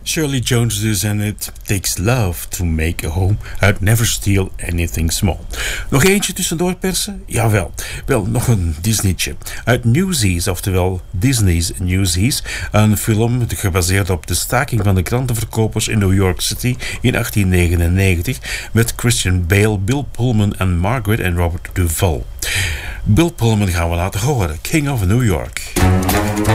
Shirley Jones dus en It Takes Love to Make a Home uit Never Steal Anything Small. Nog eentje tussendoor persen? Jawel. Wel, nog een Disneytje. Uit Newsies, oftewel Disney's Newsies. Een film gebaseerd op de staking van de krantenverkopers in New York City in 1899 met Christian Bale, Bill Pullman en Margaret en Robert Duvall. Bill Pullman gaan we laten horen. King of New York.